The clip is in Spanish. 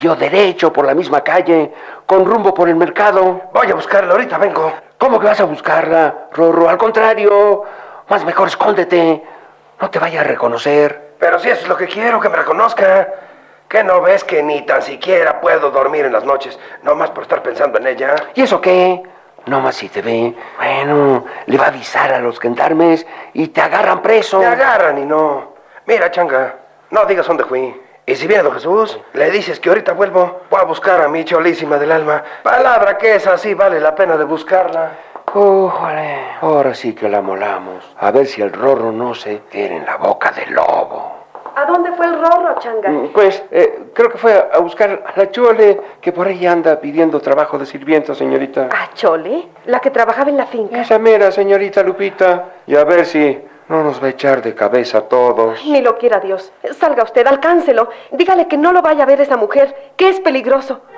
Yo derecho por la misma calle, con rumbo por el mercado. Voy a buscarla, ahorita vengo. ¿Cómo que vas a buscarla, Rorro? Al contrario, más mejor escóndete. No te vaya a reconocer. Pero si eso es lo que quiero, que me reconozca. ¿Qué no ves que ni tan siquiera puedo dormir en las noches, nomás por estar pensando en ella? ¿Y eso qué? Nomás si te ve, bueno, le va a avisar a los gendarmes y te agarran preso. Me agarran y no. Mira, changa, no digas dónde fui. Y si viene don Jesús, le dices que ahorita vuelvo. Voy a buscar a mi cholísima del alma. Palabra que es así, vale la pena de buscarla. Ujole, ahora sí que la molamos. A ver si el Rorro no se tiene en la boca del lobo. ¿A dónde fue el Rorro, changa? Pues, creo que fue a buscar a la Chole, que por ahí anda pidiendo trabajo de sirvienta, señorita. ¿A Chole? ¿La que trabajaba en la finca? Esa mera, señorita Lupita. Y a ver si no nos va a echar de cabeza a todos. Ni lo quiera Dios. Salga usted, alcáncelo. Dígale que no lo vaya a ver esa mujer, que es peligroso.